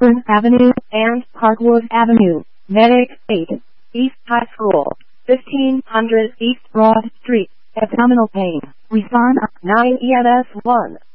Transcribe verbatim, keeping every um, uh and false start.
Auburn Avenue and Parkwood Avenue, Medic eight, East High School, fifteen hundred East Broad Street, abdominal pain, respond nine E M S one.